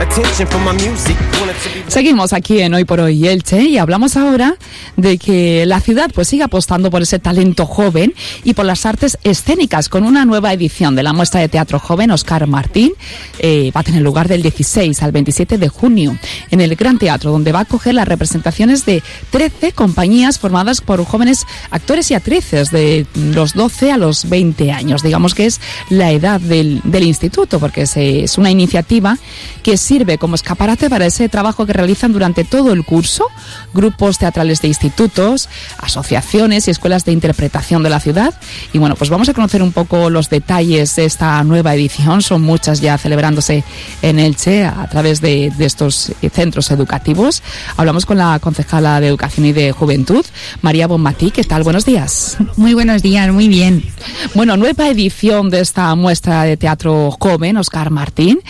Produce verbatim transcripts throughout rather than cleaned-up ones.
Seguimos aquí en Hoy por Hoy Elche y hablamos ahora de que la ciudad pues sigue apostando por ese talento joven y por las artes escénicas con una nueva edición de la muestra de teatro joven Óscar Martín. Eh, va a tener lugar del dieciséis al veintisiete de junio en el Gran Teatro, donde va a acoger las representaciones de trece compañías formadas por jóvenes actores y actrices de los doce a los veinte años. Digamos que es la edad del, del instituto, porque es, es una iniciativa que sirve como escaparate para ese trabajo que realizan durante todo el curso grupos teatrales de institutos, asociaciones y escuelas de interpretación de la ciudad. Y bueno, pues vamos a conocer un poco los detalles de esta nueva edición. Son muchas ya celebrándose en Elche a través de, de estos centros educativos. Hablamos con la concejala de Educación y de Juventud, María Bonmatí. ¿Qué tal? Buenos días. Muy buenos días, muy bien. Bueno, nueva edición de esta muestra de teatro joven, Óscar Martín.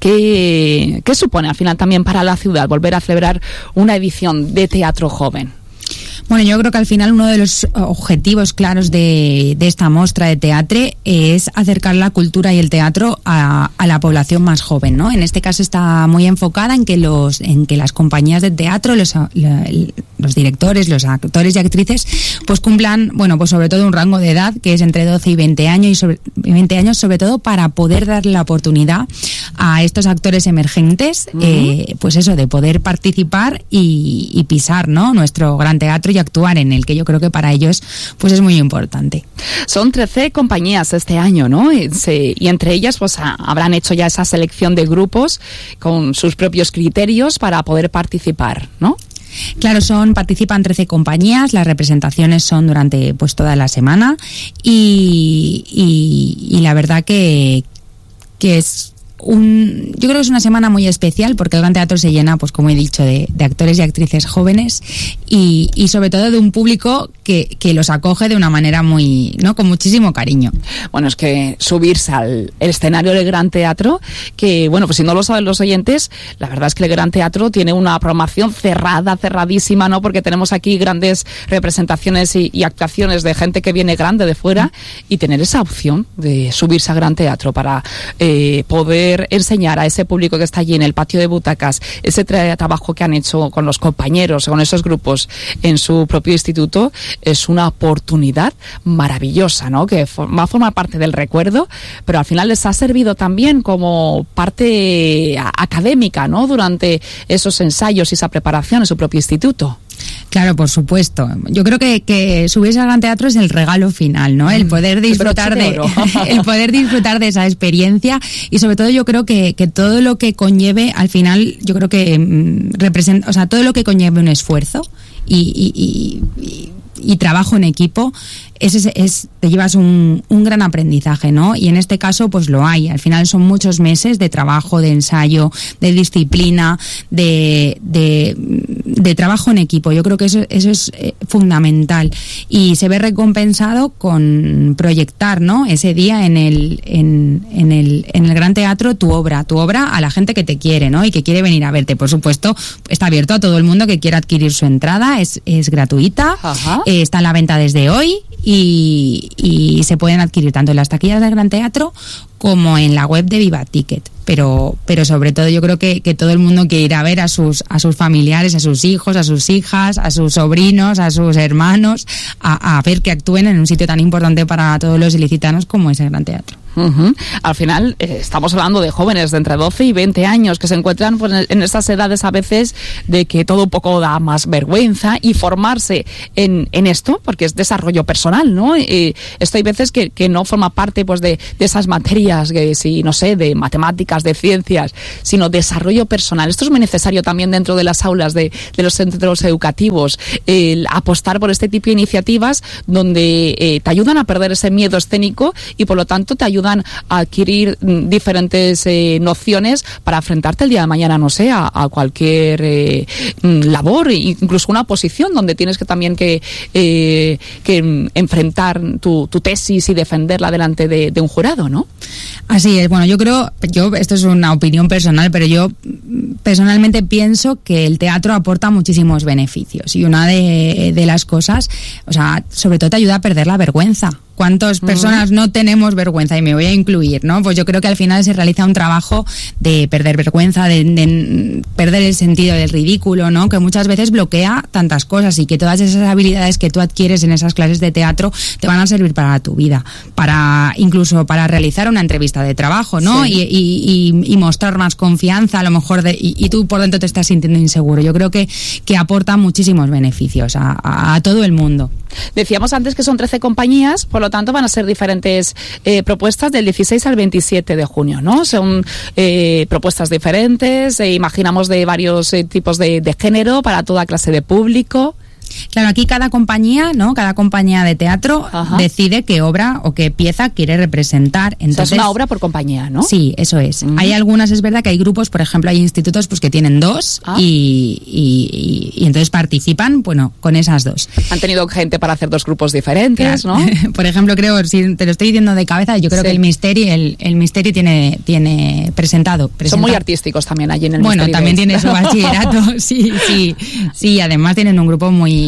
¿Qué, qué supone al final también para la ciudad volver a celebrar una edición de teatro joven? Bueno, yo creo que al final uno de los objetivos claros de, de esta muestra de teatro es acercar la cultura y el teatro a, a la población más joven, ¿no? En este caso está muy enfocada en que los en que las compañías de teatro, los, los directores, los actores y actrices, pues cumplan, bueno, pues sobre todo un rango de edad que es entre doce y veinte años, y sobre, veinte años sobre todo para poder darle la oportunidad a estos actores emergentes, uh-huh. eh, pues eso, de poder participar y, y pisar, ¿no?, nuestro gran teatro y actuar en él, que yo creo que para ellos pues es muy importante. Son trece compañías este año, ¿no? Y, se, y entre ellas pues a, habrán hecho ya esa selección de grupos con sus propios criterios para poder participar, ¿no? Claro, son participan trece compañías, las representaciones son durante pues toda la semana y, y, y la verdad que, que es Un, yo creo que es una semana muy especial porque el Gran Teatro se llena, pues como he dicho, de, de actores y actrices jóvenes y, y sobre todo de un público que, que los acoge de una manera muy, ¿no?, con muchísimo cariño. Bueno, es que subirse al escenario del Gran Teatro, que bueno, pues si no lo saben los oyentes, la verdad es que el Gran Teatro tiene una programación cerrada, cerradísima, ¿no?, porque tenemos aquí grandes representaciones y, y actuaciones de gente que viene grande de fuera, y tener esa opción de subirse al Gran Teatro para eh, poder enseñar a ese público que está allí en el patio de butacas ese tra- trabajo que han hecho con los compañeros, con esos grupos en su propio instituto, es una oportunidad maravillosa, ¿no?, que for- va a formar parte del recuerdo, pero al final les ha servido también como parte a- académica, ¿no?, durante esos ensayos y esa preparación en su propio instituto. Claro, por supuesto. Yo creo que, que subirse al Gran Teatro es el regalo final, ¿no? El poder disfrutar de, de el poder disfrutar de esa experiencia, y sobre todo yo creo que, que todo lo que conlleve al final, yo creo que mmm, representa, o sea, todo lo que conlleve un esfuerzo y, y, y, y, y trabajo en equipo, es, es, es te llevas un, un gran aprendizaje, ¿no? Y en este caso pues lo hay. Al final son muchos meses de trabajo, de ensayo, de disciplina, de, de, de trabajo en equipo. Yo creo que eso, eso es eh, fundamental, y se ve recompensado con proyectar, ¿no?, ese día en el, en, en el, en el Gran Teatro tu obra, tu obra a la gente que te quiere, ¿no?, y que quiere venir a verte. Por supuesto, está abierto a todo el mundo que quiera adquirir su entrada, es, es gratuita, eh, está en la venta desde hoy. Y, y se pueden adquirir tanto en las taquillas del Gran Teatro como en la web de Viva Ticket. Pero, pero sobre todo yo creo que, que todo el mundo quiere ir a ver a sus, a sus familiares, a sus hijos, a sus hijas, a sus sobrinos, a sus hermanos, a, a ver que actúen en un sitio tan importante para todos los ilicitanos como es el Gran Teatro. Uh-huh. Al final eh, estamos hablando de jóvenes de entre doce y veinte años que se encuentran pues, en esas edades a veces de que todo un poco da más vergüenza, y formarse en, en esto, porque es desarrollo personal, ¿no? Eh, esto hay veces que, que no forma parte pues de, de esas materias, que si no sé, de matemáticas, de ciencias, sino desarrollo personal. Esto es muy necesario también dentro de las aulas de, de los centros educativos, el apostar por este tipo de iniciativas donde eh, te ayudan a perder ese miedo escénico y por lo tanto te ayudan a adquirir mm, diferentes eh, nociones para enfrentarte el día de mañana, no sé, a, a cualquier eh, labor, incluso una posición donde tienes que también que, eh, que mm, enfrentar tu, tu tesis y defenderla delante de, de un jurado, ¿no? Así es. Bueno, yo creo, yo esto es una opinión personal, pero yo personalmente pienso que el teatro aporta muchísimos beneficios, y una de, de las cosas, o sea, sobre todo te ayuda a perder la vergüenza. ¿Cuántas personas uh-huh. no tenemos vergüenza? Y me voy a incluir, ¿no? Pues yo creo que al final se realiza un trabajo de perder vergüenza, de, de perder el sentido del ridículo, ¿no? Que muchas veces bloquea tantas cosas y que todas esas habilidades que tú adquieres en esas clases de teatro te van a servir para tu vida, para incluso para realizar una entrevista de trabajo, ¿no? Sí. Y, y, y, y mostrar más confianza, a lo mejor, de, y, y tú por dentro te estás sintiendo inseguro. Yo creo que, que aporta muchísimos beneficios a, a, a todo el mundo. Decíamos antes que son trece compañías, por lo tanto van a ser diferentes eh, propuestas del dieciséis al veintisiete de junio, ¿no? Son eh, propuestas diferentes, eh, imaginamos de varios eh, tipos de, de género para toda clase de público. Claro, aquí cada compañía, ¿no? Cada compañía de teatro Ajá. decide qué obra o qué pieza quiere representar. Entonces, o sea, es una obra por compañía, ¿no? Sí, eso es. Uh-huh. Hay algunas, es verdad que hay grupos, por ejemplo, hay institutos pues que tienen dos ah. y, y, y, y entonces participan, bueno, con esas dos. Han tenido gente para hacer dos grupos diferentes, claro. ¿no? Por ejemplo, creo, si te lo estoy diciendo de cabeza, yo creo sí. que el Misteri, el, el Misteri tiene, tiene presentado, presentado. Son muy artísticos también allí en el Bueno, Misteri. Bueno, también tiene su bachillerato, sí, sí, sí, además tienen un grupo muy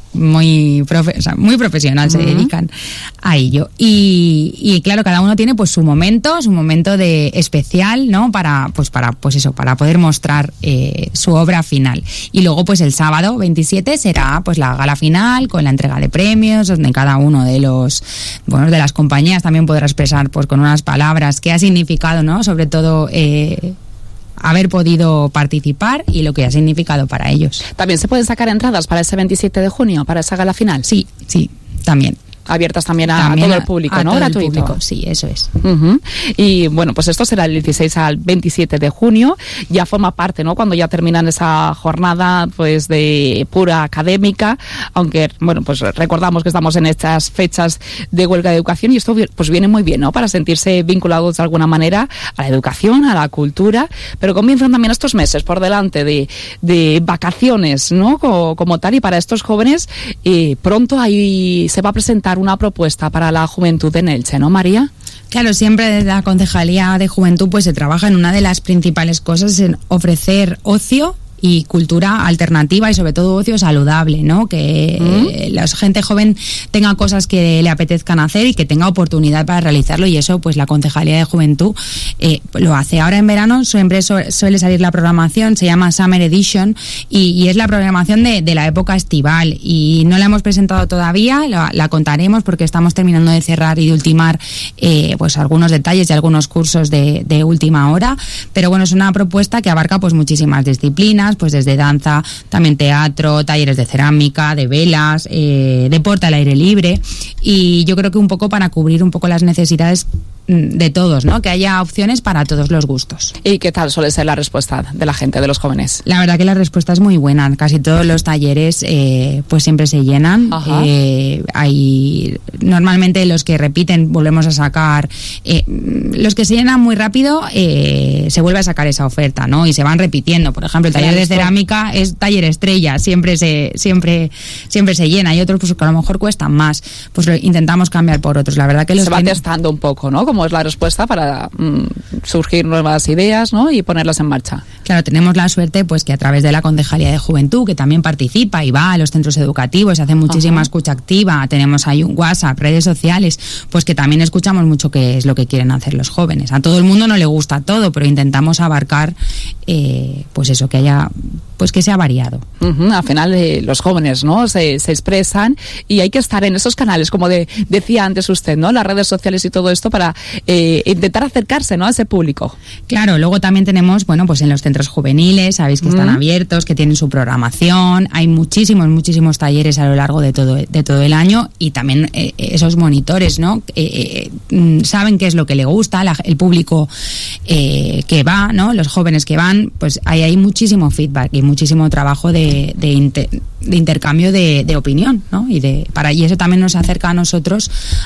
muy profe- o sea, muy profesional, uh-huh. se dedican a ello y, y claro, cada uno tiene pues su momento, su momento de especial, ¿no? Para pues para pues eso, para poder mostrar eh, su obra final. Y luego pues el sábado veintisiete será pues la gala final con la entrega de premios, donde cada uno de los bueno, de las compañías también podrá expresar pues con unas palabras qué ha significado, ¿no? Sobre todo eh, haber podido participar y lo que ha significado para ellos. ¿También se pueden sacar entradas para ese veintisiete de junio, para esa gala final? Sí, sí, también. Abiertas también a, también a todo el público, a ¿no? Todo Gratuito. El público, sí, eso es. Uh-huh. Y bueno, pues esto será el dieciséis al veintisiete de junio, ya forma parte, ¿no? Cuando ya terminan esa jornada, pues de pura académica, aunque, bueno, pues recordamos que estamos en estas fechas de huelga de educación y esto pues viene muy bien, ¿no? Para sentirse vinculados de alguna manera a la educación, a la cultura, pero comienzan también estos meses por delante de, de vacaciones, ¿no? Como, como tal, y para estos jóvenes eh, pronto ahí se va a presentar una propuesta para la juventud en Elche, ¿no, María? Claro, siempre desde la Concejalía de Juventud pues se trabaja en una de las principales cosas, en ofrecer ocio y cultura alternativa y sobre todo ocio saludable, ¿no? Que mm. eh, la gente joven tenga cosas que le apetezcan hacer y que tenga oportunidad para realizarlo, y eso pues la Concejalía de Juventud eh, lo hace. Ahora en verano siempre su, suele salir la programación, se llama Summer Edition y, y es la programación de, de la época estival y no la hemos presentado todavía, la, la contaremos porque estamos terminando de cerrar y de ultimar eh, pues algunos detalles y algunos cursos de, de última hora, pero bueno, es una propuesta que abarca pues muchísimas disciplinas, pues desde danza, también teatro, talleres de cerámica, de velas, eh, deporte al aire libre, y yo creo que un poco para cubrir un poco las necesidades de todos, ¿no? Que haya opciones para todos los gustos. ¿Y qué tal suele ser la respuesta de la gente, de los jóvenes? La verdad que la respuesta es muy buena. Casi todos los talleres eh, pues siempre se llenan. Eh, hay normalmente los que repiten volvemos a sacar. Eh, los que se llenan muy rápido eh, se vuelve a sacar esa oferta, ¿no? Y se van repitiendo. Por ejemplo, el taller de cerámica es taller estrella, siempre se siempre siempre se llena. Y otros pues que a lo mejor cuestan más. Pues lo intentamos cambiar por otros. La verdad que los se va que... testando un poco, ¿no? Como es la respuesta para mmm, surgir nuevas ideas, ¿no? Y ponerlas en marcha. Claro, tenemos la suerte pues que a través de la Concejalía de Juventud, que también participa y va a los centros educativos, hace muchísima Ajá. escucha activa, tenemos ahí un WhatsApp, redes sociales, pues que también escuchamos mucho qué es lo que quieren hacer los jóvenes. A todo el mundo no le gusta todo, pero intentamos abarcar eh, pues eso, que haya pues que sea variado. Uh-huh. Al final eh, los jóvenes, ¿no? Se, se expresan y hay que estar en esos canales, como de, decía antes usted, ¿no? Las redes sociales y todo esto para eh, intentar acercarse, ¿no? A ese público. Claro, luego también tenemos, bueno, pues en los centros juveniles, sabéis que están uh-huh. abiertos, que tienen su programación, hay muchísimos, muchísimos talleres a lo largo de todo, de todo el año, y también eh, esos monitores, ¿no? Eh, eh, saben qué es lo que le gusta, la, el público eh, que va, ¿no? Los jóvenes que van, pues hay, hay muchísimo feedback y muchísimo trabajo de, de, inter, de intercambio de, de opinión, ¿no? Y de para y eso también nos acerca a nosotros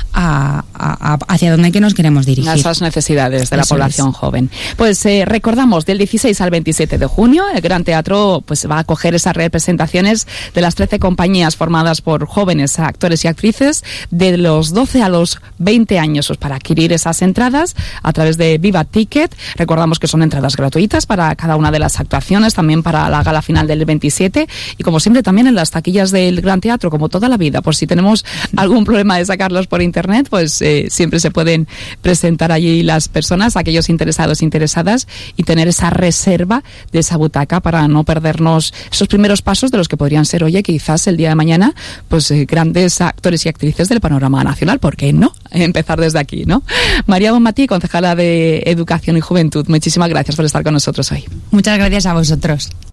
a, a, a hacia dónde que nos queremos dirigir. A esas necesidades de la eso población es. joven. Pues eh, recordamos, del dieciséis al veintisiete de junio, el Gran Teatro pues va a acoger esas representaciones de las trece compañías formadas por jóvenes actores y actrices de los doce a los veinte años. Pues para adquirir esas entradas a través de Viva Ticket, recordamos que son entradas gratuitas para cada una de las actuaciones, también para la gala final del veintisiete, y como siempre también en las taquillas del Gran Teatro, como toda la vida, por si tenemos algún problema de sacarlos por internet, pues eh, siempre se pueden presentar allí las personas, aquellos interesados, interesadas, y tener esa reserva de esa butaca para no perdernos esos primeros pasos de los que podrían ser, oye, quizás el día de mañana, pues eh, grandes actores y actrices del panorama nacional. ¿Por qué no? Empezar desde aquí, ¿no? María Bonmatí, concejala de Educación y Juventud, muchísimas gracias por estar con nosotros hoy. Muchas gracias a vosotros.